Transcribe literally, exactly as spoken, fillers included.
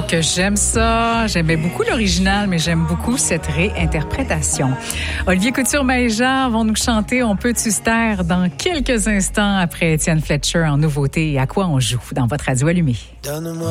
que j'aime ça. J'aimais beaucoup l'original, mais j'aime beaucoup cette réinterprétation. Olivier Couture-Maëjar vont nous chanter On peut-tu se taire dans quelques instants après Étienne Fletcher en nouveauté et à quoi on joue dans votre radio allumée. Donne-moi